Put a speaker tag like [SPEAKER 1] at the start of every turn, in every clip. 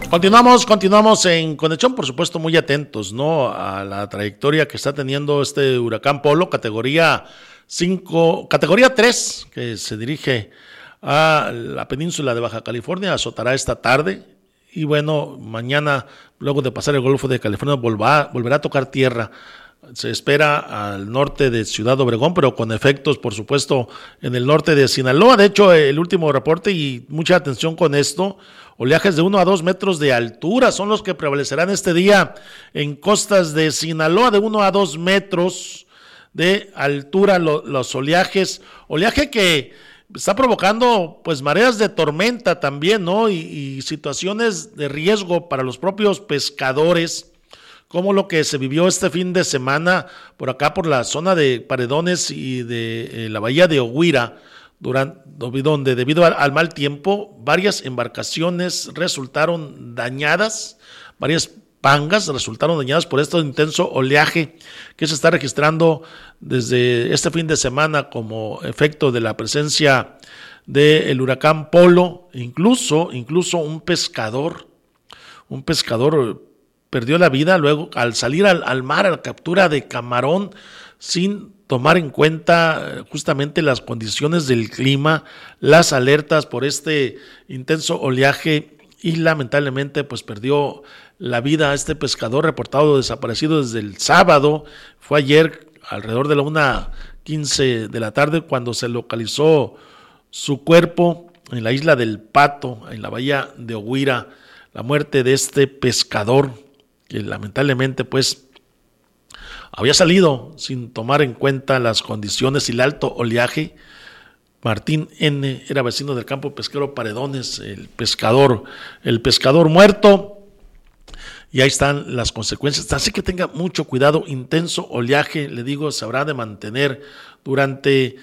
[SPEAKER 1] Continuamos en conexión, por supuesto, muy atentos, ¿no? A la trayectoria que está teniendo este huracán Polo, categoría 5, categoría 3, que se dirige a la península de Baja California, azotará esta tarde. Y bueno, mañana, luego de pasar el Golfo de California, volverá a tocar tierra. Se espera al norte de Ciudad Obregón, pero con efectos, por supuesto, en el norte de Sinaloa. De hecho, el último reporte, y mucha atención con esto, oleajes de 1 a 2 metros de altura son los que prevalecerán este día en costas de Sinaloa, de 1 a 2 metros de altura los oleaje que está provocando pues mareas de tormenta también, ¿no? Y situaciones de riesgo para los propios pescadores, como lo que se vivió este fin de semana por acá, por la zona de Paredones y de la bahía de Oguira, donde debido al mal tiempo, varias embarcaciones resultaron dañadas, varias pangas resultaron dañadas por este intenso oleaje que se está registrando desde este fin de semana como efecto de la presencia del huracán Polo. Incluso un pescador perdió la vida luego al salir al mar a la captura de camarón sin tomar en cuenta justamente las condiciones del clima, las alertas por este intenso oleaje, y lamentablemente pues perdió la vida este pescador, reportado desaparecido desde el sábado. Fue ayer alrededor de la 1:15 de la tarde cuando se localizó su cuerpo en la isla del Pato, en la bahía de Oguira, la muerte de este pescador que lamentablemente pues había salido sin tomar en cuenta las condiciones y el alto oleaje. Martín N. era vecino del campo pesquero Paredones, el pescador muerto, y ahí están las consecuencias. Así que tenga mucho cuidado, intenso oleaje, le digo, se habrá de mantener durante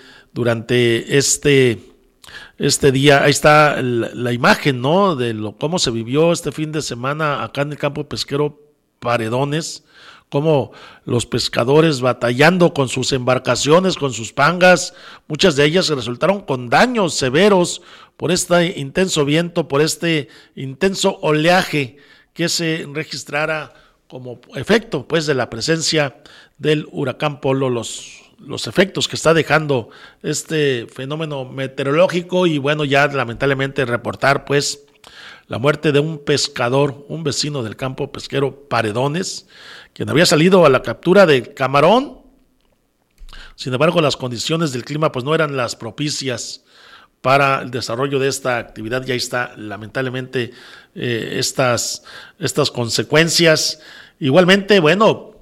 [SPEAKER 1] este día. Ahí está la imagen, ¿no? De cómo se vivió este fin de semana acá en el campo pesquero Paredones, como los pescadores batallando con sus embarcaciones, con sus pangas, muchas de ellas resultaron con daños severos por este intenso viento, por este intenso oleaje que se registrara como efecto pues de la presencia del huracán Polo, los efectos que está dejando este fenómeno meteorológico. Y bueno, ya lamentablemente reportar pues la muerte de un pescador, un vecino del campo pesquero Paredones, quien había salido a la captura de camarón. Sin embargo, las condiciones del clima pues no eran las propicias para el desarrollo de esta actividad. Ya está lamentablemente estas consecuencias. Igualmente, bueno,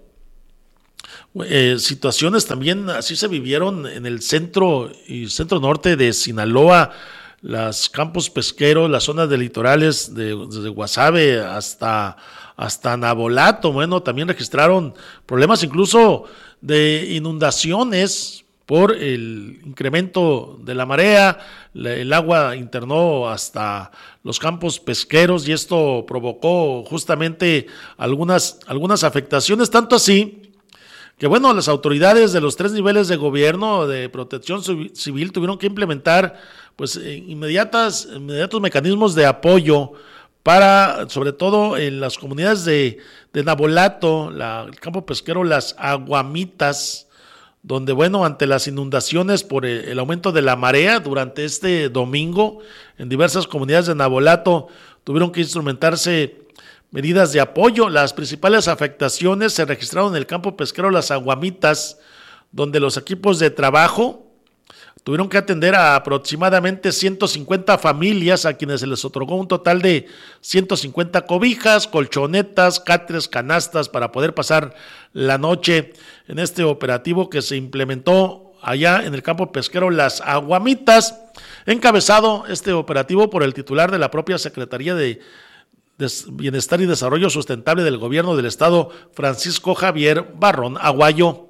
[SPEAKER 1] situaciones también así se vivieron en el centro y centro norte de Sinaloa, los campos pesqueros, las zonas de litorales desde Guasave hasta Nabolato. Bueno, también registraron problemas incluso de inundaciones por el incremento de la marea. El agua internó hasta los campos pesqueros y esto provocó justamente algunas afectaciones, tanto así que bueno, las autoridades de los 3 niveles de gobierno de protección civil tuvieron que implementar pues inmediatos mecanismos de apoyo para, sobre todo en las comunidades de Nabolato, el campo pesquero Las Aguamitas, donde bueno, ante las inundaciones por el aumento de la marea durante este domingo, en diversas comunidades de Nabolato tuvieron que instrumentarse medidas de apoyo. Las principales afectaciones se registraron en el campo pesquero Las Aguamitas, donde los equipos de trabajo tuvieron que atender a aproximadamente 150 familias a quienes se les otorgó un total de 150 cobijas, colchonetas, cáteres, canastas para poder pasar la noche en este operativo que se implementó allá en el campo pesquero Las Aguamitas, encabezado este operativo por el titular de la propia Secretaría de Bienestar y Desarrollo Sustentable del Gobierno del Estado, Francisco Javier Barrón Aguayo.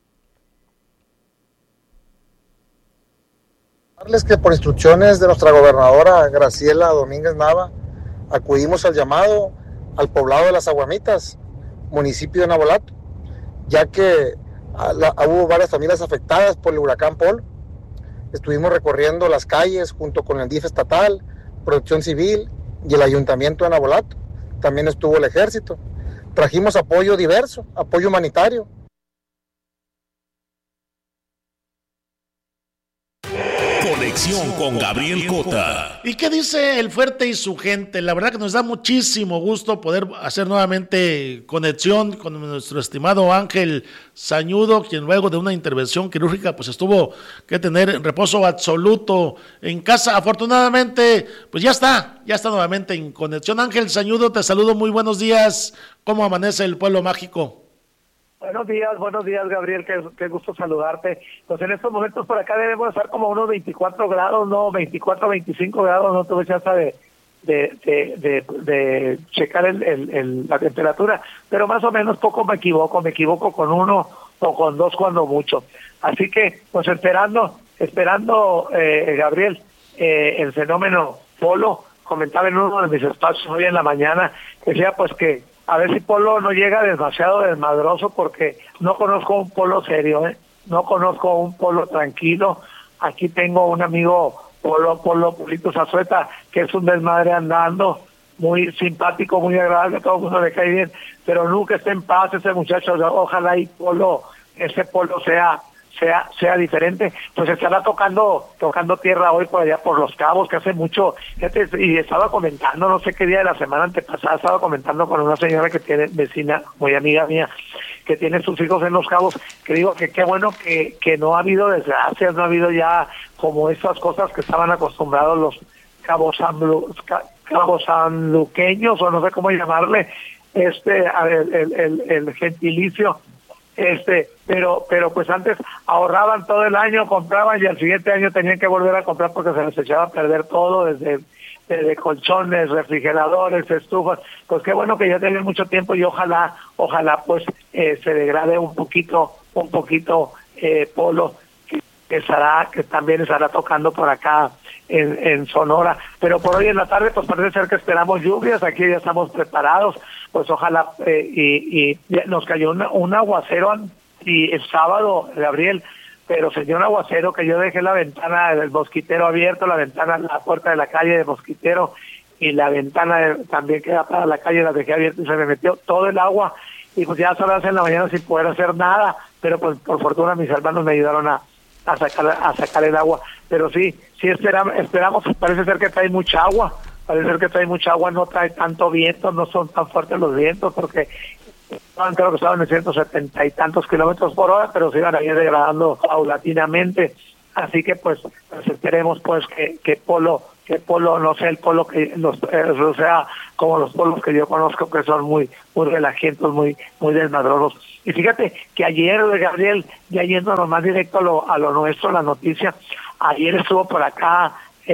[SPEAKER 2] Que por instrucciones de nuestra gobernadora Graciela Domínguez Nava, acudimos al llamado al poblado de Las Aguamitas, municipio de Nabolato, ya que hubo varias familias afectadas por el huracán Polo. Estuvimos recorriendo las calles junto con el DIF estatal, Protección Civil y el Ayuntamiento de Nabolato, también estuvo el ejército. Trajimos apoyo diverso, apoyo humanitario.
[SPEAKER 3] Conexión con Gabriel Cota.
[SPEAKER 1] ¿Y qué dice el Fuerte y su gente? La verdad que nos da muchísimo gusto poder hacer nuevamente conexión con nuestro estimado Ángel Sañudo, quien luego de una intervención quirúrgica pues tuvo que tener reposo absoluto en casa. Afortunadamente, pues ya está nuevamente en conexión. Ángel Sañudo, te saludo, muy buenos días. ¿Cómo amanece el pueblo mágico?
[SPEAKER 4] Buenos días, Gabriel, qué gusto saludarte. Pues en estos momentos por acá debemos estar como unos 24 grados, ¿no? 24, 25 grados, no tuve chance de checar la temperatura, pero más o menos poco me equivoco con 1 o con 2 cuando mucho. Así que, pues esperando, Gabriel, el fenómeno Polo. Comentaba en uno de mis espacios hoy en la mañana, que decía pues que a ver si Polo no llega demasiado desmadroso, porque no conozco un Polo serio, no conozco un Polo tranquilo. Aquí tengo un amigo Polito Zazueta, que es un desmadre andando, muy simpático, muy agradable, a todo el mundo le cae bien, pero nunca está en paz ese muchacho. Ojalá ese Polo sea diferente. Pues estará tocando tierra hoy por allá por Los Cabos, que hace mucho, y estaba comentando, no sé qué día de la semana antepasada, estaba comentando con una señora que tiene, vecina, muy amiga mía, que tiene sus hijos en Los Cabos, que digo que qué bueno que no ha habido desgracias, no ha habido ya como esas cosas que estaban acostumbrados los cabosanluqueños, o no sé cómo llamarle, el gentilicio, pero pues antes ahorraban todo el año, compraban y al siguiente año tenían que volver a comprar porque se les echaba a perder todo, desde colchones, refrigeradores, estufas. Pues qué bueno que ya tienen mucho tiempo, y ojalá pues se degrade un poquito Polo, que también estará tocando por acá en Sonora. Pero por hoy en la tarde pues parece ser que esperamos lluvias, aquí ya estamos preparados, pues ojalá, y nos cayó un aguacero y el sábado, Gabriel, pero señor aguacero, que yo dejé la ventana del mosquitero abierto, la puerta de la calle del mosquitero y la ventana también que da para la calle, la dejé abierta, y se me metió todo el agua, y pues ya son las en la mañana sin poder hacer nada, pero pues por fortuna mis hermanos me ayudaron a sacar el agua. Pero sí esperamos, parece ser que trae mucha agua, no trae tanto viento, no son tan fuertes los vientos, porque creo que estaban en 170 y tantos kilómetros por hora, pero se iban a ir degradando paulatinamente. Así que pues esperemos pues que Polo, no sé, el Polo que o sea, como los polos que yo conozco, que son muy relajientos, muy desmadrosos. Y fíjate que ayer, Gabriel, ya yéndonos más directo a lo nuestro, la noticia, ayer estuvo por acá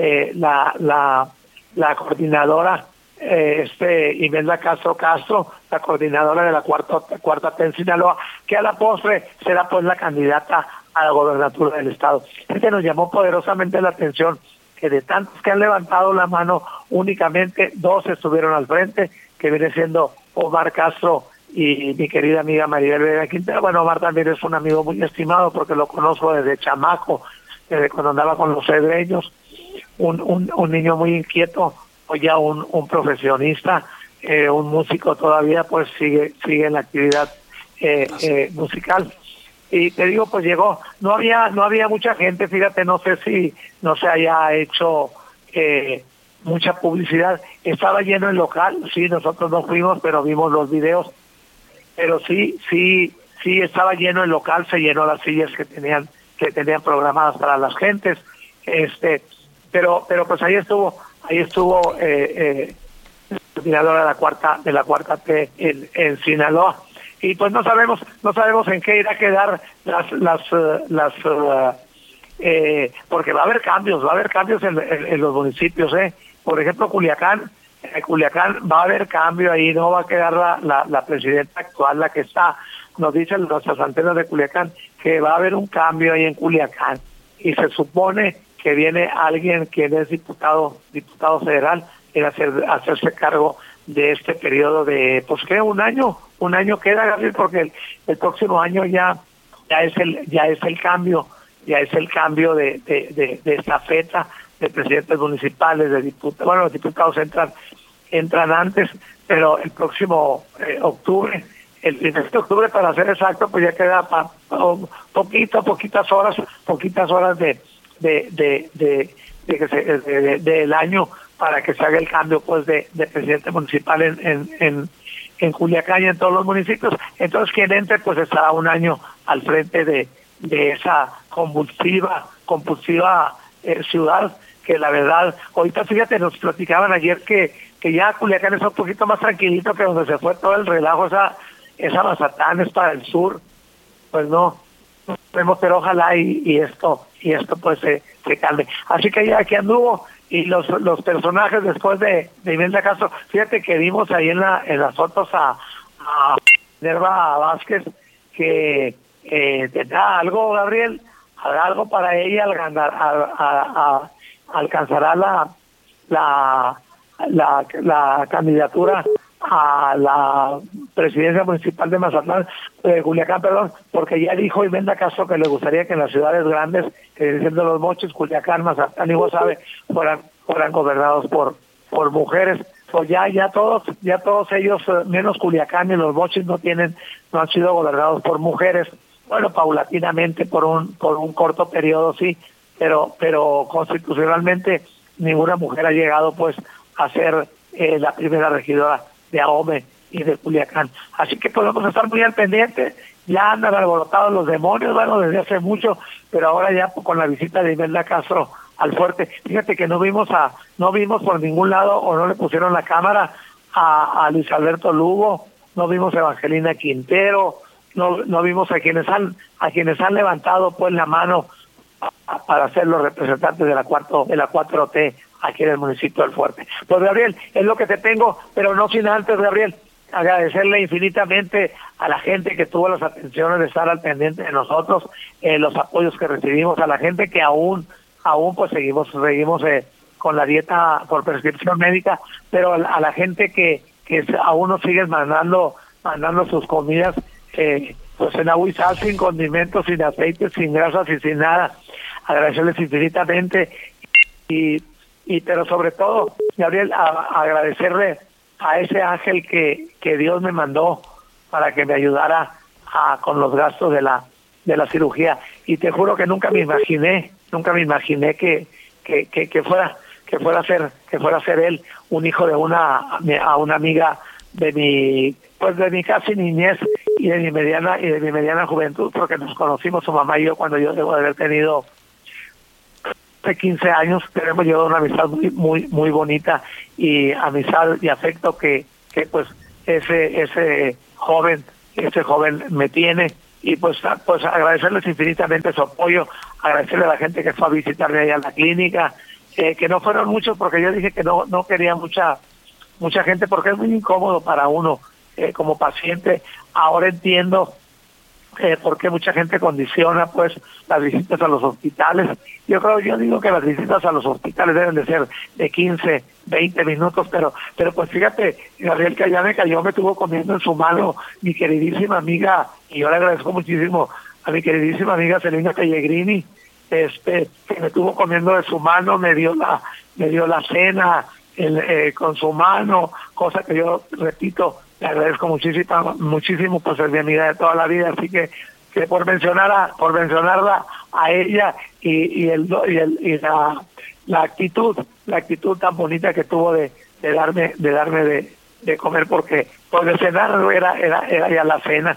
[SPEAKER 4] la coordinadora Imelda Castro, la coordinadora de la cuarta T en Sinaloa, que a la postre será pues la candidata a la gobernatura del estado. Nos llamó poderosamente la atención que de tantos que han levantado la mano, únicamente 2 estuvieron al frente, que viene siendo Omar Castro y mi querida amiga Maribel Vega Quintero. Bueno, Omar también es un amigo muy estimado porque lo conozco desde chamaco, desde cuando andaba con los cedreños, un niño muy inquieto, o ya un profesionista, un músico todavía, pues sigue en la actividad musical. Y te digo, pues llegó, no había mucha gente, fíjate, no sé si no se haya hecho mucha publicidad, estaba lleno el local, sí, nosotros no fuimos, pero vimos los videos, pero sí estaba lleno el local, se llenó las sillas que tenían programadas para las gentes, pero pues ahí estuvo coordinadora de la cuarta T en Sinaloa. Y pues no sabemos en qué irá a quedar porque va a haber cambios en los municipios, por ejemplo Culiacán va a haber cambio ahí, no va a quedar la presidenta actual, la que está, nos dicen nuestras antenas de Culiacán, que va a haber un cambio ahí en Culiacán, y se supone que viene alguien quien es diputado federal, en hacerse cargo de este periodo de, pues ¿qué? Un año queda, Gabriel, porque el próximo año ya es el cambio de estafeta de presidentes municipales, de diputados, los diputados entran entran antes, pero el próximo octubre, el 1 de octubre para ser exacto, pues ya queda poquitas horas del año para que se haga el cambio pues de presidente municipal en Culiacán y en todos los municipios. Entonces quien entre pues estará un año al frente de esa compulsiva ciudad, que la verdad, ahorita fíjate, nos platicaban ayer que ya Culiacán es un poquito más tranquilito que donde se fue todo el relajo, esa Mazatlán es para el sur, pues no vemos, pero ojalá y esto pues se calme. Así que ya aquí anduvo, y los personajes después de Imelda Castro, fíjate que vimos ahí en las fotos a Nerva Vázquez, que tendrá algo, Gabriel, habrá algo para ella, alcanzará la candidatura a la presidencia municipal de Mazatlán, Culiacán, porque ya dijo Imelda Castro que le gustaría que en las ciudades grandes, que vienen siendo Los Mochis, Culiacán, Mazatlán y Guasave, fueran gobernados por mujeres. Pues ya todos ellos, menos Culiacán y Los Mochis, no han sido gobernados por mujeres. Bueno, paulatinamente por un corto periodo sí, pero constitucionalmente ninguna mujer ha llegado pues a ser la primera regidora de Ahome y de Culiacán. Así que podemos estar muy al pendiente. Ya andan alborotados los demonios, bueno, desde hace mucho, pero ahora ya con la visita de Imelda Castro al fuerte. Fíjate que no vimos por ningún lado, o no le pusieron la cámara a Luis Alberto Lugo, no vimos a Evangelina Quintero, no vimos a quienes han levantado pues la mano para ser los representantes de la 4T aquí en el municipio del Fuerte. Pues Gabriel, es lo que te tengo, pero no sin antes, Gabriel, agradecerle infinitamente a la gente que tuvo las atenciones de estar al pendiente de nosotros, los apoyos que recibimos, a la gente que aún pues seguimos con la dieta por prescripción médica, pero a la gente que aún nos sigue mandando sus comidas pues en agua y sal, sin condimentos, sin aceite, sin grasas y sin nada. Agradecerles infinitamente pero sobre todo, Gabriel, agradecerle a ese ángel que Dios me mandó para que me ayudara con los gastos de la cirugía. Y te juro que nunca me imaginé que fuera a ser él un hijo de una amiga de mi casi niñez y de mi mediana juventud, porque nos conocimos su mamá y yo cuando yo debo de haber tenido 15 años, pero hemos llevado una amistad muy bonita, y amistad y afecto que pues ese joven me tiene. Y pues agradecerles infinitamente su apoyo, agradecerle a la gente que fue a visitarme allá en la clínica, que no fueron muchos, porque yo dije que no quería mucha gente, porque es muy incómodo para uno como paciente. Ahora entiendo por qué mucha gente condiciona pues las visitas a los hospitales. Yo digo que las visitas a los hospitales deben de ser de 15, 20 minutos, pero pues fíjate, Gabriel, que allá me estuvo comiendo en su mano mi queridísima amiga, y yo le agradezco muchísimo a mi queridísima amiga Celina Pellegrini, que me estuvo comiendo de su mano, me dio la cena con su mano, cosa que yo repito, le agradezco muchísimo por ser mi amiga de toda la vida. Así que por mencionarla a ella y la actitud tan bonita que tuvo de darme de comer, porque pues de cenar era ya la cena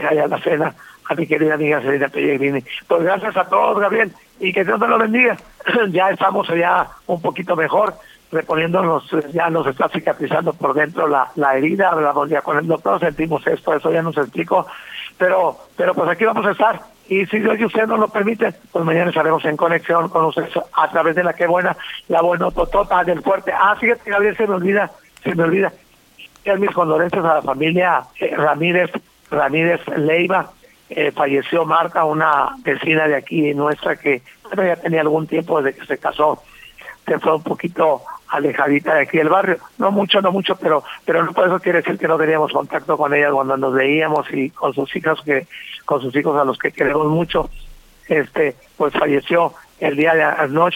[SPEAKER 4] a mi querida amiga Celina Pellegrini. Pues gracias a todos, Gabriel, y que Dios me lo bendiga. Ya estamos un poquito mejor, reponiéndonos, ya nos está cicatrizando por dentro la herida. Hablamos ya con el doctor, sentimos eso ya nos explicó, pero pues aquí vamos a estar, y si Dios y usted nos lo permite, pues mañana estaremos en conexión con ustedes a través de la buenototota del Fuerte. Fíjate, Gabriel, se me olvida mis condolencias a la familia Ramírez Leiva. Falleció Marta, una vecina de aquí nuestra, que ya tenía algún tiempo desde que se casó, se fue un poquito alejadita de aquí del barrio, no mucho, pero no por eso quiere decir que no teníamos contacto con ella cuando nos veíamos, y con sus hijos a los que queremos mucho. Pues falleció el día de anoche,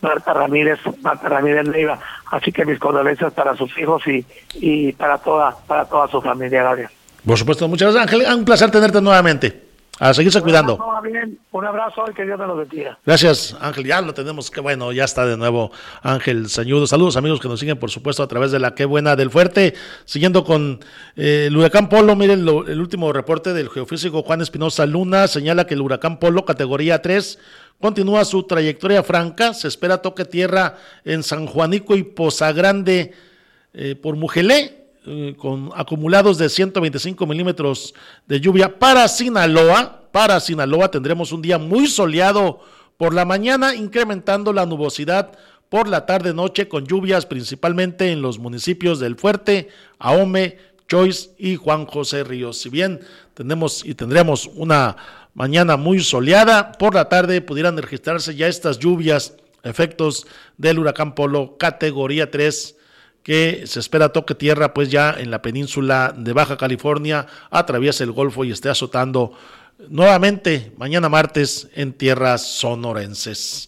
[SPEAKER 4] Marta Ramírez Neiva. Así que mis condolencias para sus hijos y para toda su familia, Gabriel.
[SPEAKER 1] Por supuesto, muchas gracias, Ángel. Un placer tenerte nuevamente. A seguirse cuidando.
[SPEAKER 4] Bien. Un abrazo y que Dios me lo bendiga.
[SPEAKER 1] Gracias, Ángel. Ya lo tenemos, que bueno, ya está de nuevo Ángel Sañudo. Saludos, amigos que nos siguen, por supuesto, a través de la Qué Buena del Fuerte. Siguiendo con el huracán Polo, miren el último reporte del geofísico Juan Espinosa Luna señala que el huracán Polo, categoría 3, continúa su trayectoria franca. Se espera toque tierra en San Juanico y Poza Grande por Mugelé, con acumulados de 125 milímetros de lluvia. Para Sinaloa tendremos un día muy soleado por la mañana, incrementando la nubosidad por la tarde-noche, con lluvias principalmente en los municipios del Fuerte, Ahome, Choix y Juan José Ríos. Si bien tendremos una mañana muy soleada, por la tarde pudieran registrarse ya estas lluvias, efectos del huracán Polo categoría 3, que se espera toque tierra pues ya en la península de Baja California, atraviesa el Golfo y esté azotando nuevamente mañana martes en tierras sonorenses.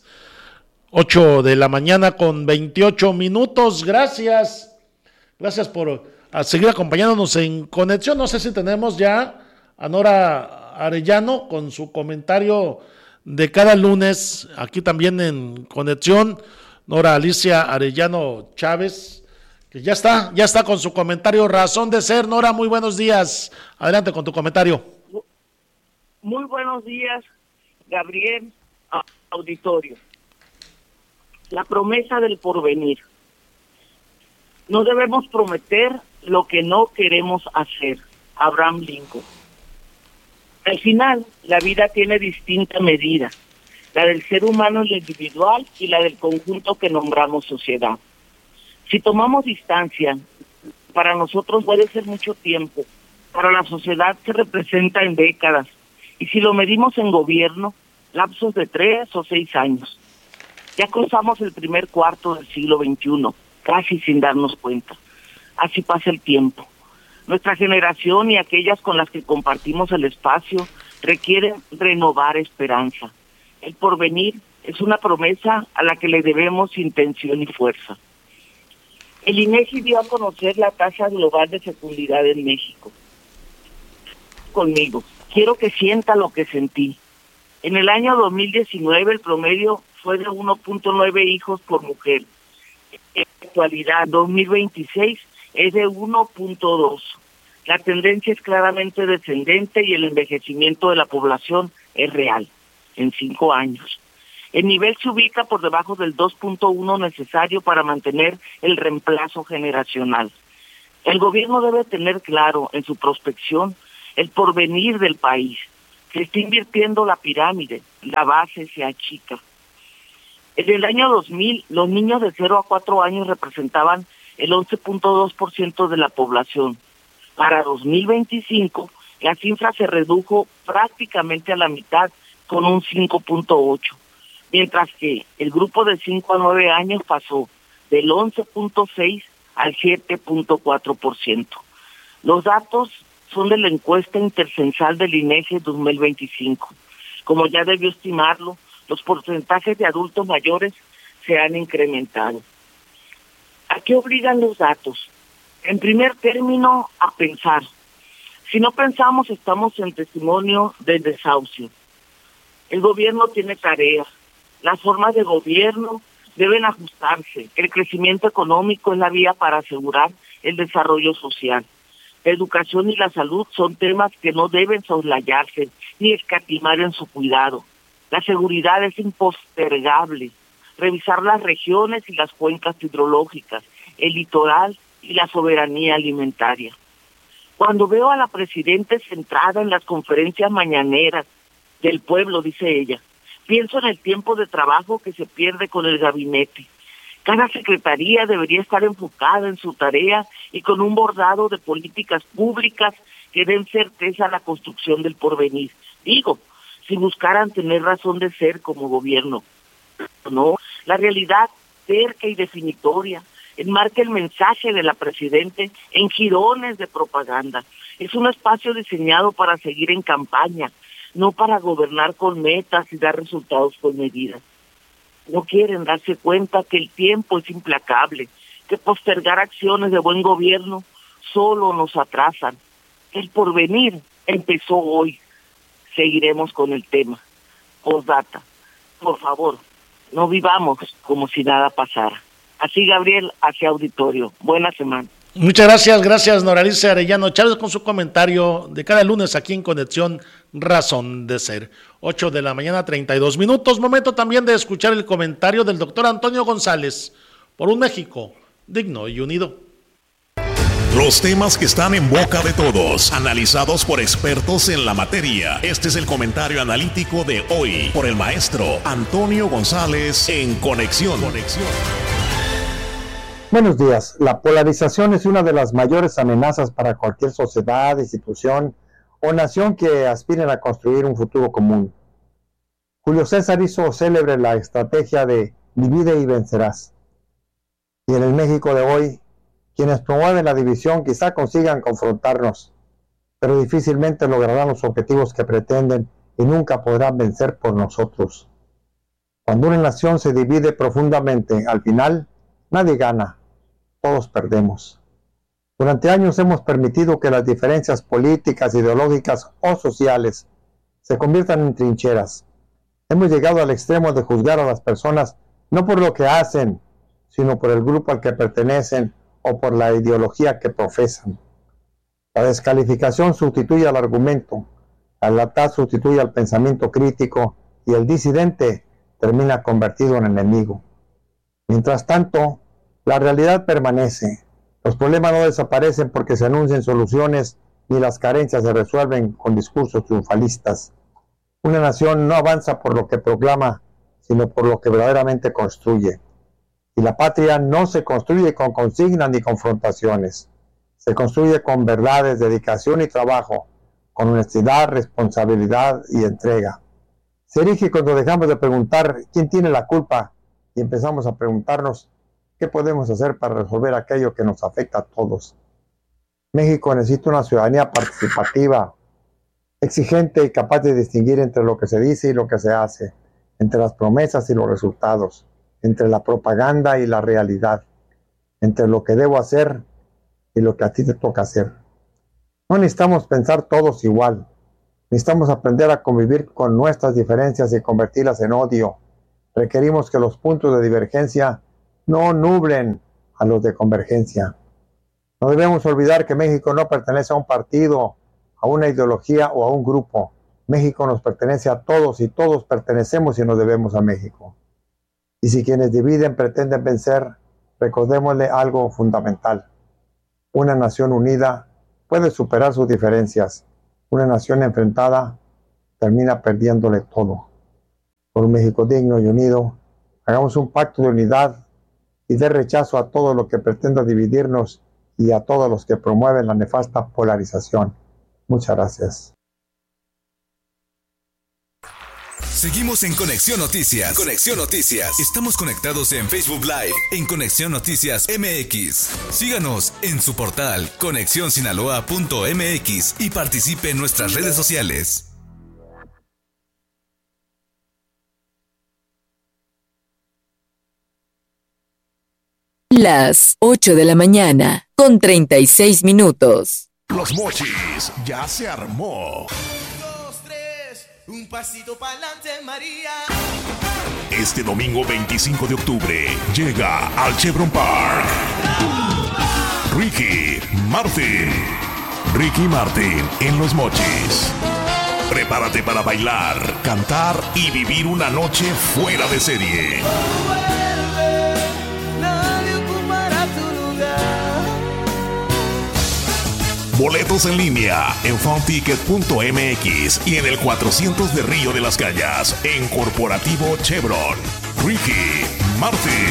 [SPEAKER 1] 8 de la mañana con 28 minutos. Gracias por seguir acompañándonos en Conexión. No sé si tenemos ya a Nora Arellano con su comentario de cada lunes aquí también en Conexión. Nora Alicia Arellano Chávez, que ya está con su comentario Razón de Ser. Nora, muy buenos días. Adelante con tu comentario.
[SPEAKER 5] Muy buenos días, Gabriel, auditorio. La promesa del porvenir. No debemos prometer lo que no queremos hacer. Abraham Lincoln. Al final, la vida tiene distinta medida. La del ser humano es la individual y la del conjunto que nombramos sociedad. Si tomamos distancia, para nosotros puede ser mucho tiempo. Para la sociedad se representa en décadas. Y si lo medimos en gobierno, lapsos de 3 o 6 años. Ya cruzamos el primer cuarto del siglo XXI, casi sin darnos cuenta. Así pasa el tiempo. Nuestra generación y aquellas con las que compartimos el espacio requieren renovar esperanza. El porvenir es una promesa a la que le debemos intención y fuerza. El INEGI dio a conocer la tasa global de fecundidad en México. Conmigo. Quiero que sienta lo que sentí. En el año 2019 el promedio fue de 1.9 hijos por mujer. En la actualidad, 2026, es de 1.2. La tendencia es claramente descendente y el envejecimiento de la población es real, en 5 años. El nivel se ubica por debajo del 2.1 necesario para mantener el reemplazo generacional. El gobierno debe tener claro en su prospección el porvenir del país. Se está invirtiendo la pirámide, la base se achica. En el año 2000, los niños de 0 a 4 años representaban el 11.2% de la población. Para 2025, la cifra se redujo prácticamente a la mitad, con un 5.8%, mientras que el grupo de 5 a 9 años pasó del 11.6% al 7.4%. Los datos son de la encuesta intercensal del INEGI 2025. Como ya debió estimarlo, los porcentajes de adultos mayores se han incrementado. ¿A qué obligan los datos? En primer término, a pensar. Si no pensamos, estamos en testimonio del desahucio. El gobierno tiene tareas. Las formas de gobierno deben ajustarse. El crecimiento económico es la vía para asegurar el desarrollo social. La educación y la salud son temas que no deben soslayarse ni escatimar en su cuidado. La seguridad es impostergable. Revisar las regiones y las cuencas hidrológicas, el litoral y la soberanía alimentaria. Cuando veo a la presidenta centrada en las conferencias mañaneras del pueblo, dice ella, pienso en el tiempo de trabajo que se pierde con el gabinete. Cada secretaría debería estar enfocada en su tarea y con un bordado de políticas públicas que den certeza a la construcción del porvenir. Digo, si buscaran tener razón de ser como gobierno. No, la realidad cerca y definitoria enmarca el mensaje de la presidente en jirones de propaganda. Es un espacio diseñado para seguir en campaña, no para gobernar con metas y dar resultados con medidas. No quieren darse cuenta que el tiempo es implacable, que postergar acciones de buen gobierno solo nos atrasan. El porvenir empezó hoy. Seguiremos con el tema. Postdata, por favor, no vivamos como si nada pasara. Así, Gabriel, hacia auditorio. Buena semana.
[SPEAKER 1] Muchas gracias Noralice Arellano Chávez con su comentario de cada lunes aquí en Conexión Razón de Ser. 8 de la mañana, 32 minutos. Momento también de escuchar el comentario del doctor Antonio González por un México digno y unido.
[SPEAKER 3] Los temas que están en boca de todos, analizados por expertos en la materia. Este es el comentario analítico de hoy por el maestro Antonio González en Conexión.
[SPEAKER 2] Buenos días. La polarización es una de las mayores amenazas para cualquier sociedad, institución o nación que aspiren a construir un futuro común. Julio César hizo célebre la estrategia de divide y vencerás. Y en el México de hoy, quienes promueven la división quizá consigan confrontarnos, pero difícilmente lograrán los objetivos que pretenden y nunca podrán vencer por nosotros. Cuando una nación se divide profundamente, al final, nadie gana, todos perdemos. Durante años hemos permitido que las diferencias políticas, ideológicas o sociales se conviertan en trincheras. Hemos llegado al extremo de juzgar a las personas no por lo que hacen, sino por el grupo al que pertenecen o por la ideología que profesan. La descalificación sustituye al argumento, el ataque sustituye al pensamiento crítico y el disidente termina convertido en enemigo. Mientras tanto, la realidad permanece. Los problemas no desaparecen porque se anuncien soluciones ni las carencias se resuelven con discursos triunfalistas. Una nación no avanza por lo que proclama, sino por lo que verdaderamente construye. Y la patria no se construye con consignas ni confrontaciones. Se construye con verdades, dedicación y trabajo, con honestidad, responsabilidad y entrega. Se erige cuando dejamos de preguntar quién tiene la culpa y empezamos a preguntarnos qué podemos hacer para resolver aquello que nos afecta a todos. México necesita una ciudadanía participativa, exigente y capaz de distinguir entre lo que se dice y lo que se hace, entre las promesas y los resultados, entre la propaganda y la realidad, entre lo que debo hacer y lo que a ti te toca hacer. No necesitamos pensar todos igual, necesitamos aprender a convivir con nuestras diferencias y convertirlas en odio. Requerimos que los puntos de divergencia no nublen a los de convergencia. No debemos olvidar que México no pertenece a un partido, a una ideología o a un grupo. México nos pertenece a todos y todos pertenecemos y nos debemos a México. Y si quienes dividen pretenden vencer, recordémosle algo fundamental. Una nación unida puede superar sus diferencias. Una nación enfrentada termina perdiéndole todo. Por un México digno y unido, hagamos un pacto de unidad y de rechazo a todo lo que pretenda dividirnos y a todos los que promueven la nefasta polarización. Muchas gracias.
[SPEAKER 6] Seguimos en Conexión Noticias. Conexión Noticias. Estamos conectados en Facebook Live, en Conexión Noticias MX. Síganos en su portal conexionsinaloa.mx y participe en nuestras redes sociales.
[SPEAKER 7] Las 8 de la mañana, con 36 minutos.
[SPEAKER 3] Los Mochis ya se armó.
[SPEAKER 8] 2, 3, un pasito para adelante, María.
[SPEAKER 3] Este domingo 25 de octubre llega al Chevron Park Ricky Martin en Los Mochis. Prepárate para bailar, cantar y vivir una noche fuera de serie. Boletos en línea en funticket.mx y en el 400 de Río de las Calles en Corporativo Chevron. Ricky Martin.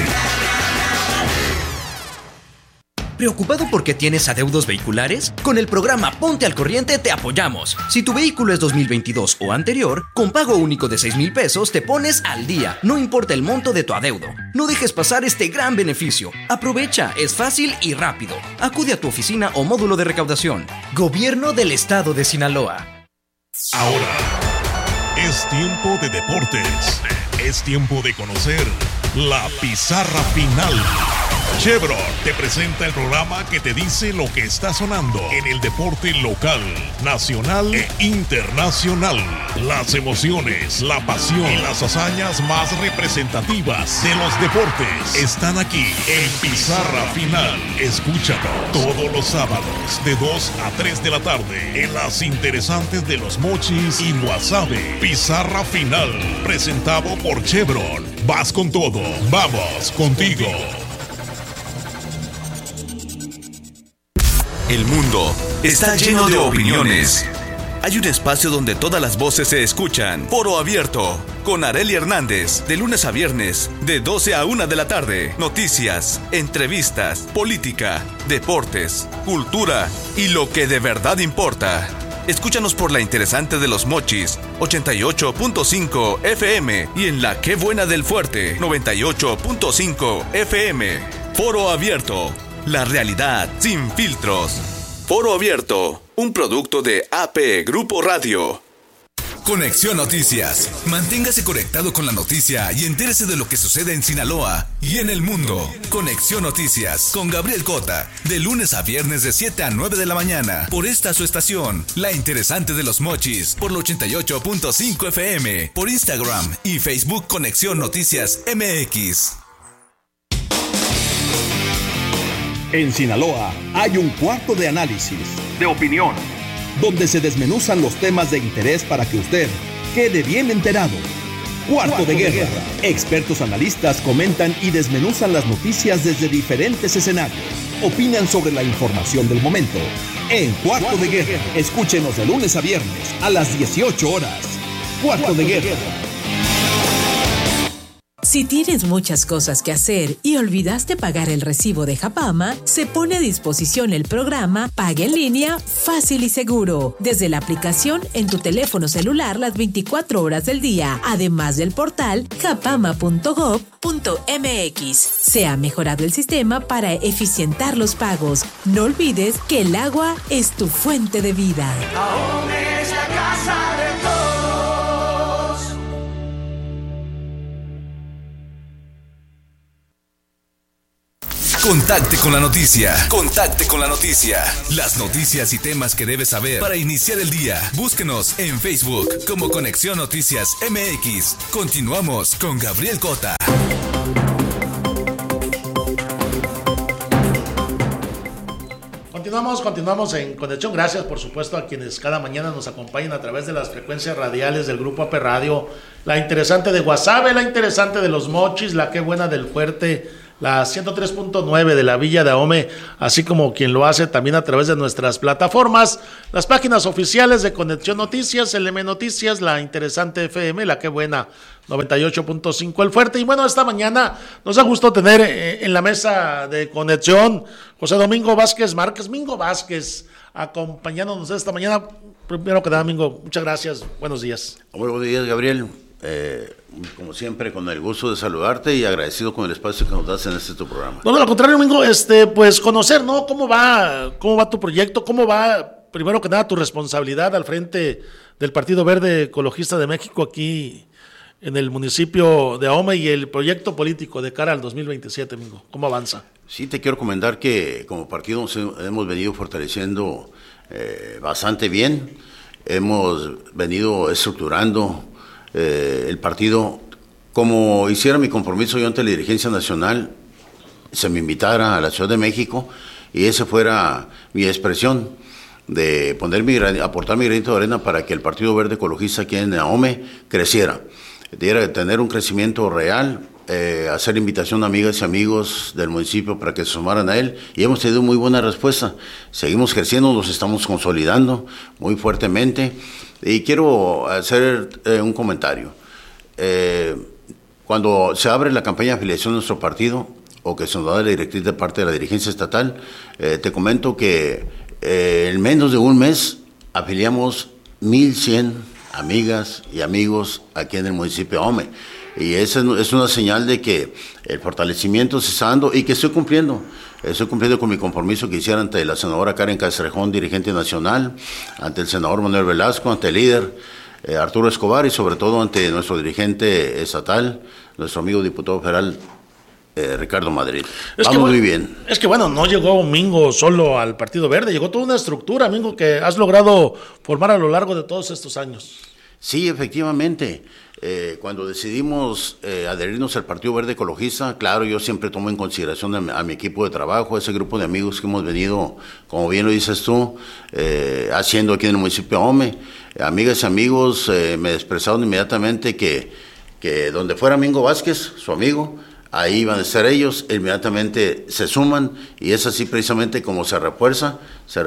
[SPEAKER 9] ¿Preocupado porque tienes adeudos vehiculares? Con el programa Ponte al Corriente te apoyamos. Si tu vehículo es 2022 o anterior, con pago único de 6,000 pesos te pones al día, no importa el monto de tu adeudo. No dejes pasar este gran beneficio. Aprovecha, es fácil y rápido. Acude a tu oficina o módulo de recaudación. Gobierno del Estado de Sinaloa.
[SPEAKER 3] Ahora es tiempo de deportes Es tiempo de conocer la pizarra final. Chevron te presenta el programa que te dice lo que está sonando en el deporte local, nacional e internacional. Las emociones, la pasión y las hazañas más representativas de los deportes están aquí en Pizarra Final. Escúchalo todos los sábados de 2 a 3 de la tarde en las interesantes de Los Mochis y Guasave. Pizarra Final, presentado por Chevron. Vas con todo, vamos contigo.
[SPEAKER 6] El mundo está lleno de opiniones. Hay un espacio donde todas las voces se escuchan. Foro Abierto, con Arely Hernández, de lunes a viernes, de 12 a 1 de la tarde. Noticias, entrevistas, política, deportes, cultura y lo que de verdad importa. Escúchanos por la interesante de Los Mochis, 88.5 FM, y en la Qué Buena del Fuerte, 98.5 FM. Foro Abierto, la realidad sin filtros. Foro Abierto, un producto de AP Grupo Radio. Conexión Noticias. Manténgase conectado con la noticia y entérese de lo que sucede en Sinaloa y en el mundo. Conexión Noticias con Gabriel Cota, de lunes a viernes de 7 a 9 de la mañana. Por esta su estación, La Interesante de Los Mochis, por el 88.5 FM. Por Instagram y Facebook Conexión Noticias MX.
[SPEAKER 10] En Sinaloa hay un cuarto de análisis, de opinión, donde se desmenuzan los temas de interés para que usted quede bien enterado. Cuarto de Guerra. Expertos analistas comentan y desmenuzan las noticias desde diferentes escenarios. Opinan sobre la información del momento. En Cuarto de Guerra, escúchenos de lunes a viernes a las 18 horas. Cuarto de Guerra.
[SPEAKER 11] Si tienes muchas cosas que hacer y olvidaste pagar el recibo de Japama, se pone a disposición el programa Paga en Línea Fácil y Seguro, desde la aplicación en tu teléfono celular las 24 horas del día, además del portal japama.gov.mx. Se ha mejorado el sistema para eficientar los pagos. No olvides que el agua es tu fuente de vida.
[SPEAKER 8] AOME es la casa de todos.
[SPEAKER 6] Contacte con la noticia. Contacte con la noticia. Las noticias y temas que debes saber para iniciar el día. Búsquenos en Facebook como Conexión Noticias MX. Continuamos con Gabriel Cota.
[SPEAKER 1] Continuamos en Conexión. Gracias, por supuesto, a quienes cada mañana nos acompañan a través de las frecuencias radiales del Grupo AP Radio. La Interesante de Guasave, la Interesante de Los Mochis, la Qué Buena del Fuerte, la 103.9 de la Villa de Ahome, así como quien lo hace también a través de nuestras plataformas, las páginas oficiales de Conexión Noticias, LM Noticias, la Interesante FM, la Qué Buena 98.5 El Fuerte. Y bueno, esta mañana nos da gusto tener en la mesa de conexión José Domingo Vázquez Márquez, Mingo Vázquez, acompañándonos esta mañana. Primero que nada, Mingo, muchas gracias, buenos días.
[SPEAKER 12] Muy buenos días, Gabriel. Como siempre, con el gusto de saludarte y agradecido con el espacio que nos das en este tu programa.
[SPEAKER 1] No, al contrario, Mingo, pues conocer, ¿no? ¿Cómo va tu proyecto? ¿Cómo va, primero que nada, tu responsabilidad al frente del Partido Verde Ecologista de México aquí en el municipio de Ahome y el proyecto político de cara al 2027, Mingo? ¿Cómo avanza?
[SPEAKER 12] Sí, te quiero comentar que como partido nos hemos venido fortaleciendo bastante bien. Hemos venido estructurando el partido. Como hiciera mi compromiso yo ante la dirigencia nacional, se me invitara a la Ciudad de México y esa fuera mi expresión de aportar mi granito de arena para que el Partido Verde Ecologista aquí en Ahome creciera, diera tener un crecimiento real, hacer invitación a amigas y amigos del municipio para que se sumaran a él, y hemos tenido muy buena respuesta. Seguimos creciendo, nos estamos consolidando muy fuertemente. Y quiero hacer un comentario. Cuando se abre la campaña de afiliación de nuestro partido, o que se nos da la directriz de parte de la dirigencia estatal, te comento que en menos de un mes afiliamos 1,100 amigas y amigos aquí en el municipio de Ahome. Y esa es una señal de que el fortalecimiento se está dando y que estoy cumpliendo. Estoy cumpliendo con mi compromiso que hiciera ante la senadora Karen Castrejón, dirigente nacional, ante el senador Manuel Velasco, ante el líder Arturo Escobar y sobre todo ante nuestro dirigente estatal, nuestro amigo diputado federal, Ricardo Madrid. Vamos muy bien.
[SPEAKER 1] Es que bueno, no llegó Mingo solo al Partido Verde, llegó toda una estructura, Mingo, que has logrado formar a lo largo de todos estos años.
[SPEAKER 12] Sí, efectivamente. Cuando decidimos adherirnos al Partido Verde Ecologista, claro, yo siempre tomo en consideración a mi equipo de trabajo, ese grupo de amigos que hemos venido, como bien lo dices tú, haciendo aquí en el municipio de Ahome. Amigas y amigos me expresaron inmediatamente que donde fuera Mingo Vázquez, su amigo, ahí iban a estar ellos, inmediatamente se suman, y es así precisamente como se refuerza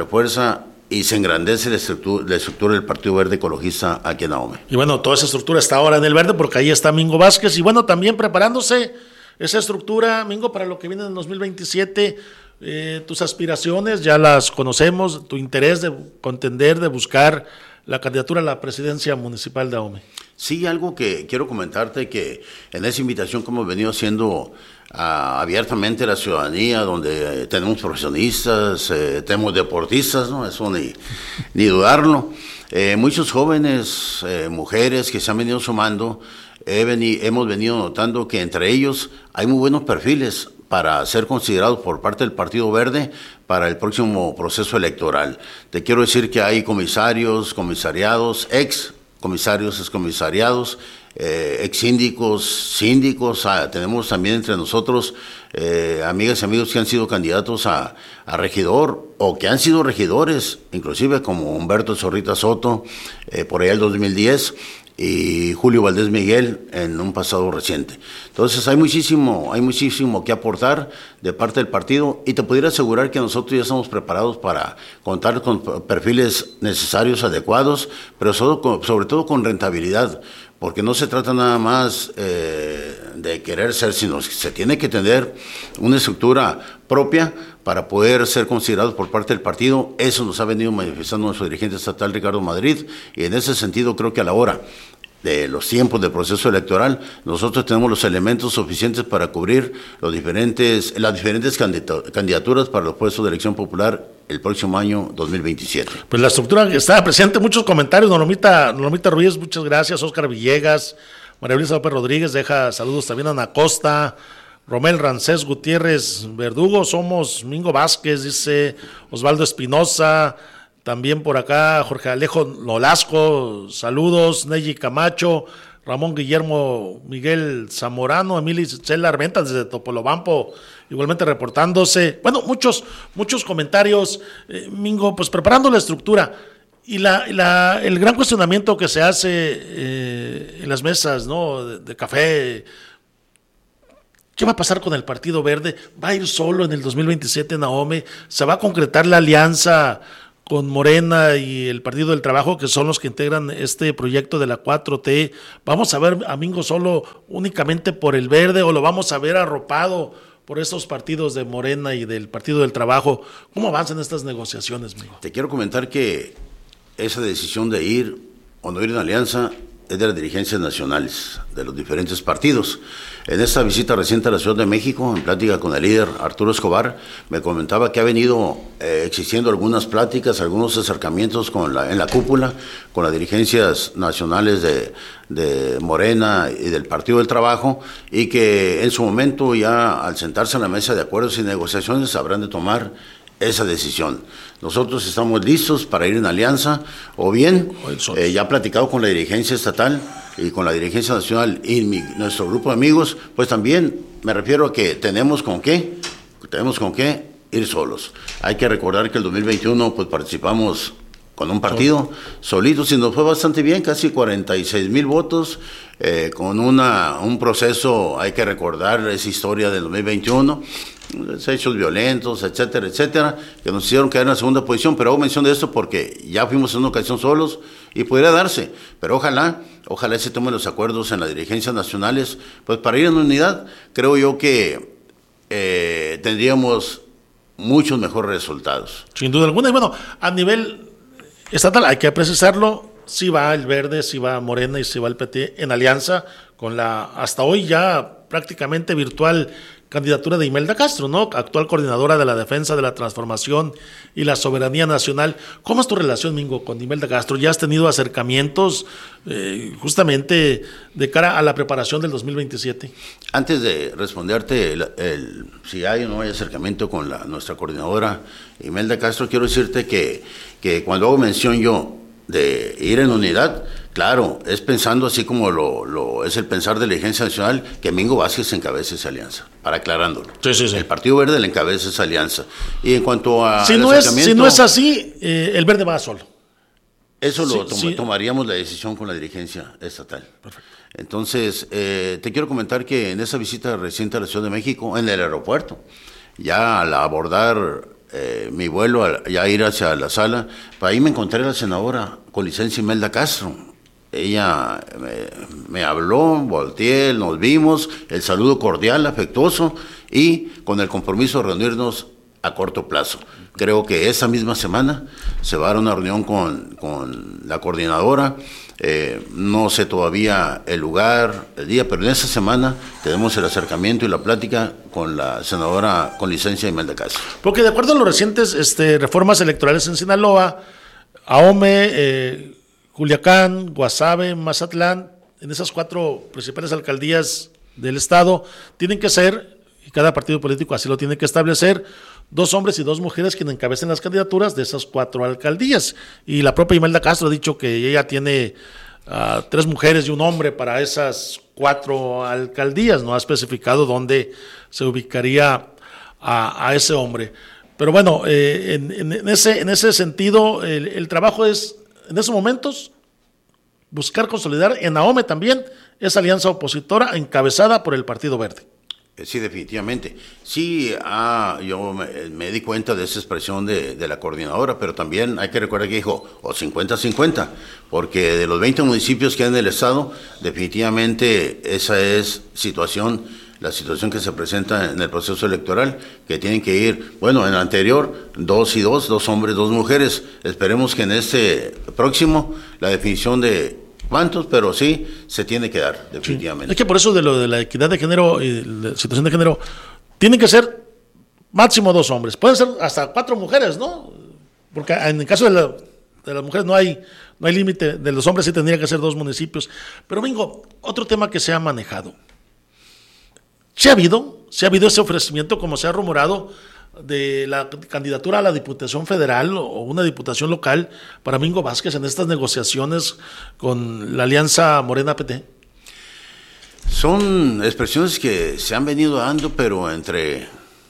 [SPEAKER 12] y se engrandece la estructura del Partido Verde Ecologista aquí en Ahome.
[SPEAKER 1] Y bueno, toda esa estructura está ahora en el verde porque ahí está Mingo Vázquez, y bueno, también preparándose esa estructura, Mingo, para lo que viene en el 2027, tus aspiraciones ya las conocemos, tu interés de contender, de buscar la candidatura a la presidencia municipal de Ahome.
[SPEAKER 12] Sí, algo que quiero comentarte, que en esa invitación que hemos venido haciendo abiertamente a la ciudadanía, donde tenemos profesionistas, tenemos deportistas, ¿no? Eso ni dudarlo. Muchos jóvenes, mujeres que se han venido sumando, hemos venido notando que entre ellos hay muy buenos perfiles para ser considerados por parte del Partido Verde para el próximo proceso electoral. Te quiero decir que hay comisarios, comisariados, excomisarios, excomisariados, ex-síndicos, síndicos, tenemos también entre nosotros amigas y amigos que han sido candidatos a regidor o que han sido regidores, inclusive como Humberto Zorrita Soto, por allá el 2010, y Julio Valdés Miguel en un pasado reciente. Entonces hay muchísimo que aportar de parte del partido, y te pudiera asegurar que nosotros ya estamos preparados para contar con perfiles necesarios, adecuados, pero sobre todo con rentabilidad, porque no se trata nada más de querer ser, sino que se tiene que tener una estructura propia para poder ser considerados por parte del partido. Eso nos ha venido manifestando nuestro dirigente estatal, Ricardo Madrid, y en ese sentido creo que a la hora de los tiempos del proceso electoral, nosotros tenemos los elementos suficientes para cubrir las diferentes candidaturas para los puestos de elección popular el próximo año 2027.
[SPEAKER 1] Pues la estructura que está presente, muchos comentarios, Normita Ruiz, muchas gracias, Óscar Villegas, María Luisa López Rodríguez, deja saludos también a Ana Costa, Romel Rancés Gutiérrez Verdugo, somos Mingo Vázquez, dice Osvaldo Espinosa. También por acá Jorge Alejo Nolasco, saludos, Neyi Camacho, Ramón Guillermo Miguel Zamorano, Emily Cela Armenta desde Topolobampo, igualmente reportándose. Bueno, muchos comentarios, Mingo, pues preparando la estructura. Y el gran cuestionamiento que se hace en las mesas, ¿no? de café, ¿qué va a pasar con el Partido Verde? ¿Va a ir solo en el 2027 en Ahome? ¿Se va a concretar la alianza con Morena y el Partido del Trabajo, que son los que integran este proyecto de la 4T? ¿Vamos a ver a Mingo solo únicamente por el Verde o lo vamos a ver arropado por estos partidos de Morena y del Partido del Trabajo? ¿Cómo avanzan estas negociaciones, Mingo?
[SPEAKER 12] Te quiero comentar que esa decisión de ir o no ir en alianza es de las dirigencias nacionales de los diferentes partidos. En esta visita reciente a la Ciudad de México, en plática con el líder Arturo Escobar, me comentaba que ha venido existiendo algunas pláticas, algunos acercamientos en la cúpula, con las dirigencias nacionales de Morena y del Partido del Trabajo, y que en su momento ya al sentarse en la mesa de acuerdos y negociaciones habrán de tomar esa decisión. Nosotros estamos listos para ir en alianza, o bien, ya platicado con la dirigencia estatal y con la dirigencia nacional y nuestro grupo de amigos, pues también me refiero a que tenemos con qué ir solos. Hay que recordar que el 2021 pues participamos con un partido solitos y nos fue bastante bien, casi 46,000 votos, con un proceso, hay que recordar esa historia del 2021, hechos violentos, etcétera, etcétera, que nos hicieron quedar en la segunda posición, pero hago mención de esto porque ya fuimos en una ocasión solos y podría darse, pero ojalá se tomen los acuerdos en las dirigencias nacionales, pues para ir en unidad, creo yo que tendríamos muchos mejores resultados.
[SPEAKER 1] Sin duda alguna, y bueno, a nivel estatal hay que precisarlo, si va el Verde, si va Morena y si va el PT en alianza con la hasta hoy ya prácticamente virtual candidatura de Imelda Castro, ¿no? Actual coordinadora de la defensa de la transformación y la soberanía nacional. ¿Cómo es tu relación, Mingo, con Imelda Castro? ¿Ya has tenido acercamientos justamente de cara a la preparación del 2027?
[SPEAKER 12] Antes de responderte si hay o no hay acercamiento con nuestra coordinadora Imelda Castro, quiero decirte que cuando hago mención yo de ir en unidad, claro, es pensando así como lo es el pensar de la dirigencia nacional, que Mingo Vázquez encabece esa alianza, para aclarándolo.
[SPEAKER 1] Sí.
[SPEAKER 12] El Partido Verde le encabeza esa alianza. Y en cuanto a
[SPEAKER 1] si no es así, el Verde va solo.
[SPEAKER 12] Eso tomaríamos la decisión con la dirigencia estatal. Perfecto. Entonces, te quiero comentar que en esa visita reciente a la Ciudad de México, en el aeropuerto, ya al abordar mi vuelo, ya ir hacia la sala, para ahí me encontré a la senadora con licencia Imelda Castro. Ella me habló, volteé, nos vimos, el saludo cordial, afectuoso y con el compromiso de reunirnos a corto plazo. Creo que esa misma semana se va a dar una reunión con la coordinadora. No sé todavía el lugar, el día, pero en esa semana tenemos el acercamiento y la plática con la senadora con licencia Imelda Castro.
[SPEAKER 1] Porque de acuerdo a los recientes reformas electorales en Sinaloa, Ahome, Culiacán, Guasave, Mazatlán, en esas 4 principales alcaldías del estado, tienen que ser, y cada partido político así lo tiene que establecer, 2 hombres y 2 mujeres quienes encabecen las candidaturas de esas 4 alcaldías. Y la propia Imelda Castro ha dicho que ella tiene 3 mujeres y un hombre para esas 4 alcaldías. No ha especificado dónde se ubicaría a ese hombre. Pero bueno, en ese sentido, el trabajo es, en esos momentos, buscar consolidar en Ahome también esa alianza opositora encabezada por el Partido Verde.
[SPEAKER 12] Sí, definitivamente. Sí, yo me di cuenta de esa expresión de la coordinadora, pero también hay que recordar que dijo, o 50-50, porque de los 20 municipios que hay en el estado, definitivamente esa es la situación que se presenta en el proceso electoral, que tienen que ir, bueno, en el anterior, 2 y 2, 2 hombres, 2 mujeres. Esperemos que en este próximo, la definición de ¿cuántos? Pero sí, se tiene que dar, definitivamente.
[SPEAKER 1] Sí. Es que por eso de lo de la equidad de género y la situación de género, tienen que ser máximo 2 hombres. Pueden ser hasta 4 mujeres, ¿no? Porque en el caso de las mujeres no hay límite, de los hombres sí tendría que ser 2 municipios. Pero Mingo, otro tema que se ha manejado. ¿Se ha habido ese ofrecimiento, como se ha rumorado, de la candidatura a la Diputación Federal o una diputación local para Mingo Vázquez en estas negociaciones con la Alianza Morena-PT?
[SPEAKER 12] Son expresiones que se han venido dando, pero entre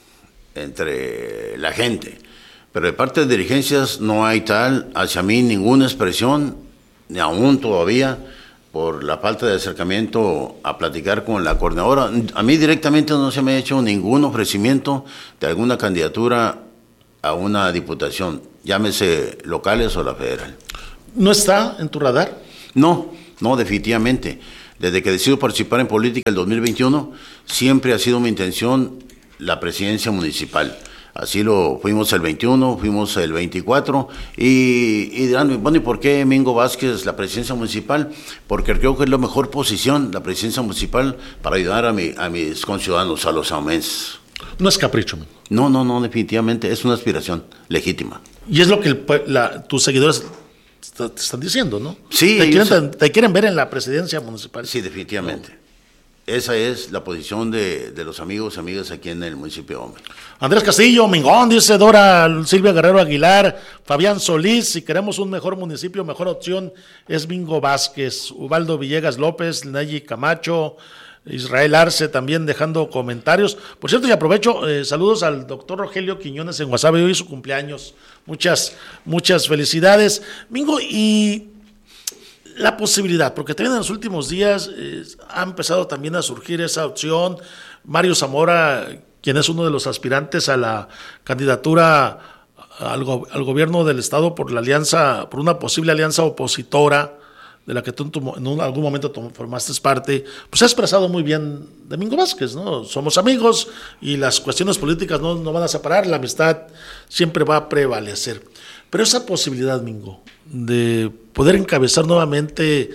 [SPEAKER 12] la gente. Pero de parte de dirigencias no hay hacia mí ninguna expresión, ni aún todavía, por la falta de acercamiento a platicar con la coordinadora. A mí directamente no se me ha hecho ningún ofrecimiento de alguna candidatura a una diputación, llámese locales o la federal.
[SPEAKER 1] ¿No está en tu radar?
[SPEAKER 12] No, definitivamente. Desde que decido participar en política el 2021, siempre ha sido mi intención la presidencia municipal. Así lo fuimos el 21, fuimos el 24 y dirán, bueno, ¿y por qué Mingo Vázquez la presidencia municipal? Porque creo que es la mejor posición, la presidencia municipal, para ayudar a mis conciudadanos, a los ahumenses.
[SPEAKER 1] No es capricho.
[SPEAKER 12] No, definitivamente es una aspiración legítima.
[SPEAKER 1] Y es lo que tus seguidores te están diciendo, ¿no?
[SPEAKER 12] Sí.
[SPEAKER 1] Te quieren ver en la presidencia municipal.
[SPEAKER 12] Sí, definitivamente. Esa es la posición de los amigos y amigas aquí en el municipio de Ahome.
[SPEAKER 1] Andrés Castillo, Mingón, dice Dora Silvia Guerrero Aguilar, Fabián Solís, si queremos un mejor municipio, mejor opción es Mingo Vázquez, Ubaldo Villegas López, Nayi Camacho, Israel Arce también dejando comentarios. Por cierto, y aprovecho, saludos al doctor Rogelio Quiñones en Guasave, hoy su cumpleaños. Muchas felicidades. Mingo, y la posibilidad, porque también en los últimos días ha empezado también a surgir esa opción. Mario Zamora, quien es uno de los aspirantes a la candidatura al gobierno del estado por una posible alianza opositora, de la que tú en algún momento formaste parte, pues ha expresado muy bien de Mingo Vázquez, ¿no? Somos amigos y las cuestiones políticas no van a separar, la amistad siempre va a prevalecer. Pero esa posibilidad, Mingo, de poder encabezar nuevamente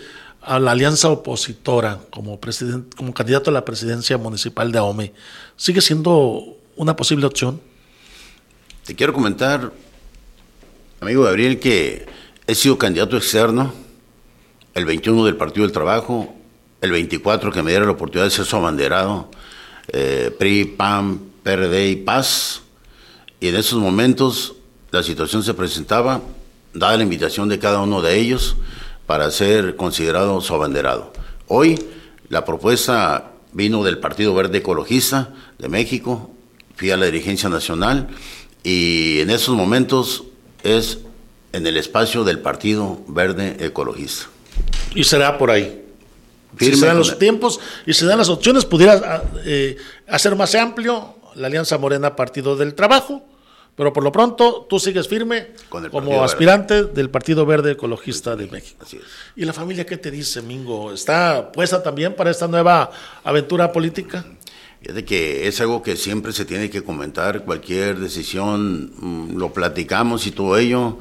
[SPEAKER 1] a la alianza opositora como candidato a la presidencia municipal de Ahome, ¿sigue siendo una posible opción?
[SPEAKER 12] Te quiero comentar, amigo Gabriel, que he sido candidato externo el 21 del Partido del Trabajo, el 24 que me diera la oportunidad de ser su abanderado, PRI, PAN, PRD y PAS, y en esos momentos la situación se presentaba, dada la invitación de cada uno de ellos para ser considerado su abanderado. Hoy la propuesta vino del Partido Verde Ecologista de México, fui a la dirigencia nacional y en esos momentos es en el espacio del Partido Verde Ecologista.
[SPEAKER 1] Y será por ahí. Si se dan los tiempos y se dan las opciones, pudiera hacer más amplio la Alianza Morena Partido del Trabajo, pero por lo pronto tú sigues firme como aspirante del Partido Verde Ecologista de México.
[SPEAKER 12] Así es.
[SPEAKER 1] ¿Y la familia qué te dice, Mingo? ¿Está puesta también para esta nueva aventura política?
[SPEAKER 12] Fíjate que es algo que siempre se tiene que comentar, cualquier decisión lo platicamos y todo ello,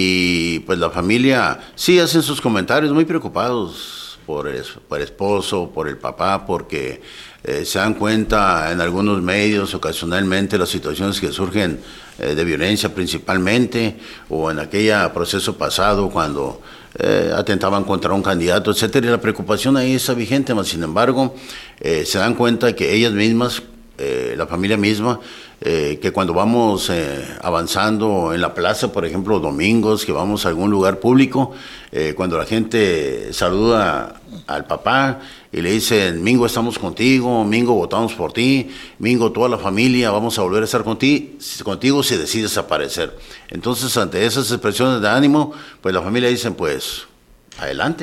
[SPEAKER 12] y pues la familia sí hacen sus comentarios muy preocupados por el esposo, por el papá, porque se dan cuenta en algunos medios ocasionalmente las situaciones que surgen de violencia principalmente, o en aquel proceso pasado cuando atentaban contra un candidato, etcétera, y la preocupación ahí está vigente, mas sin embargo se dan cuenta que ellas mismas, la familia misma, que cuando vamos avanzando en la plaza, por ejemplo, domingos, que vamos a algún lugar público, cuando la gente saluda al papá y le dicen, Mingo, estamos contigo, Mingo, votamos por ti, Mingo, toda la familia, vamos a volver a estar contigo si decides aparecer. Entonces, ante esas expresiones de ánimo, pues la familia dicen, pues, adelante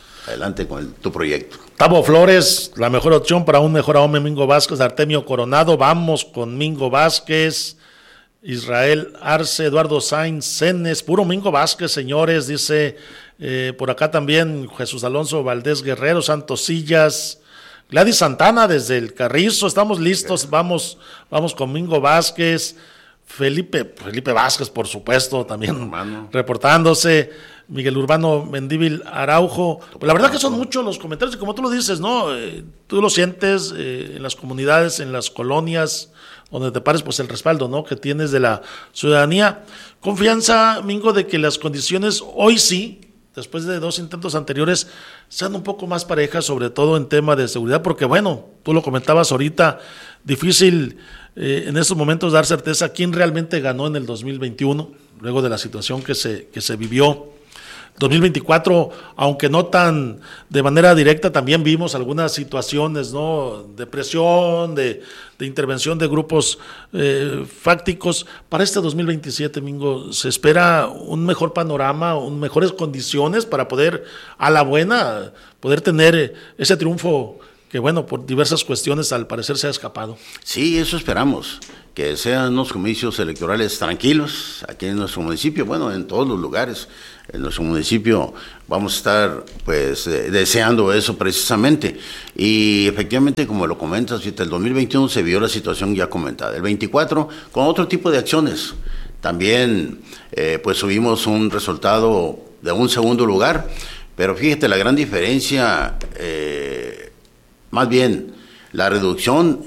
[SPEAKER 12] con tu proyecto.
[SPEAKER 1] Tavo Flores, la mejor opción para un mejor Ahome, Mingo Vázquez, Artemio Coronado, vamos con Mingo Vázquez, Israel Arce, Eduardo Sainz Cenes, puro Mingo Vázquez, señores, dice por acá también Jesús Alonso Valdés Guerrero, Santos Sillas, Gladys Santana desde el Carrizo, estamos listos, vamos con Mingo Vázquez, Felipe Vázquez, por supuesto, también hermano, reportándose, Miguel Urbano Mendívil Araujo. Pues la verdad que son muchos los comentarios, y como tú lo dices, ¿no? Tú lo sientes en las comunidades, en las colonias, donde te pares, pues el respaldo, ¿no?, que tienes de la ciudadanía. Confianza, Mingo, de que las condiciones hoy sí, después de 2 intentos anteriores, sean un poco más parejas, sobre todo en tema de seguridad, porque bueno, tú lo comentabas ahorita, difícil en estos momentos dar certeza quién realmente ganó en el 2021, luego de la situación que se vivió. 2024, aunque no tan de manera directa, también vimos algunas situaciones, ¿no?, de presión, de intervención de grupos fácticos. Para este 2027, Mingo, ¿se espera un mejor panorama, mejores condiciones para poder, a la buena, poder tener ese triunfo que, bueno, por diversas cuestiones al parecer se ha escapado?
[SPEAKER 12] Sí, eso esperamos, que sean unos comicios electorales tranquilos aquí en nuestro municipio, bueno, en todos los lugares. En nuestro municipio vamos a estar pues deseando eso precisamente, y efectivamente, como lo comentas, el 2021 se vio la situación ya comentada, el 24 con otro tipo de acciones, también pues tuvimos un resultado de un segundo lugar, pero fíjate la gran diferencia, más bien la reducción